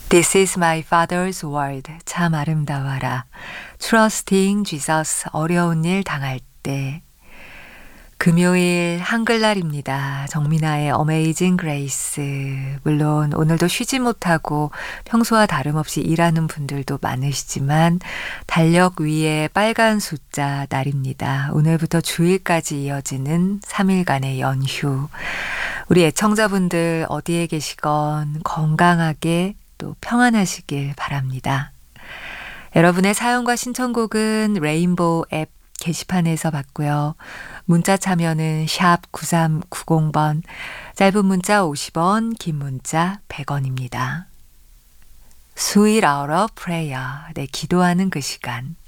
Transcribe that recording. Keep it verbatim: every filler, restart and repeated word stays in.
This is my father's world. 참 아름다워라. Trusting Jesus. 어려운 일 당할 때. 금요일 한글날입니다. 정민아의 Amazing Grace. 물론 오늘도 쉬지 못하고 평소와 다름없이 일하는 분들도 많으시지만 달력 위에 빨간 숫자 날입니다. 오늘부터 주일까지 이어지는 삼 일간의 연휴. 우리 애청자분들 어디에 계시건 건강하게 또 평안하시길 바랍니다. 여러분의 사연과 신청곡은 레인보우 앱 게시판에서 받고요. 문자 참여는 샵 구삼구공 번, 짧은 문자 오십 원, 긴 문자 백 원입니다. Sweet Hour of Prayer, 네, 기도하는 그 시간.